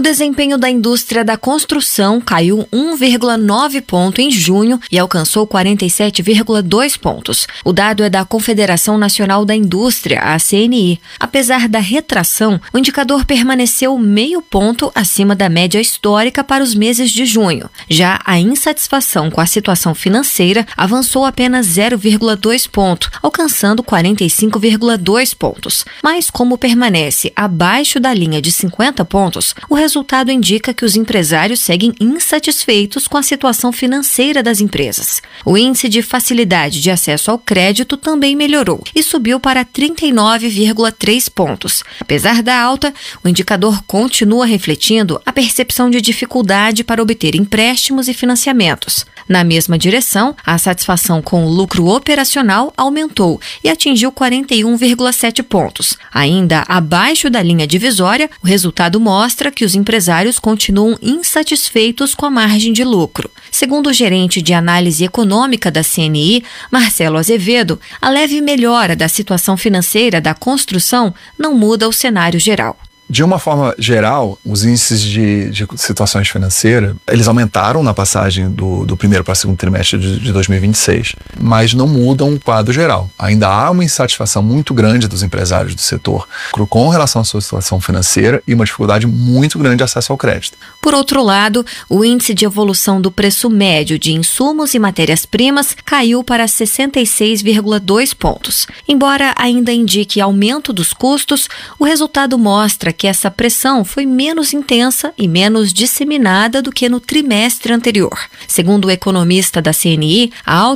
O desempenho da indústria da construção caiu 1,9 ponto em junho e alcançou 47,2 pontos. O dado é da Confederação Nacional da Indústria, a CNI. Apesar da retração, o indicador permaneceu meio ponto acima da média histórica para os meses de junho. Já a insatisfação com a situação financeira avançou apenas 0,2 ponto, alcançando 45,2 pontos. Mas como permanece abaixo da linha de 50 pontos, o resultado indica que os empresários seguem insatisfeitos com a situação financeira das empresas. O índice de facilidade de acesso ao crédito também melhorou e subiu para 39,3 pontos. Apesar da alta, o indicador continua refletindo a percepção de dificuldade para obter empréstimos e financiamentos. Na mesma direção, a satisfação com o lucro operacional aumentou e atingiu 41,7 pontos. Ainda abaixo da linha divisória, o resultado mostra que os empresários continuam insatisfeitos com a margem de lucro. Segundo o gerente de análise econômica da CNI, Marcelo Azevedo, a leve melhora da situação financeira da construção não muda o cenário geral. De uma forma geral, os índices de situações financeiras, eles aumentaram na passagem do primeiro para o segundo trimestre de 2026, mas não mudam o quadro geral. Ainda há uma insatisfação muito grande dos empresários do setor com relação à sua situação financeira e uma dificuldade muito grande de acesso ao crédito. Por outro lado, o índice de evolução do preço médio de insumos e matérias-primas caiu para 66,2 pontos. Embora ainda indique aumento dos custos, o resultado mostra que essa pressão foi menos intensa e menos disseminada do que no trimestre anterior. Segundo o economista da CNI, a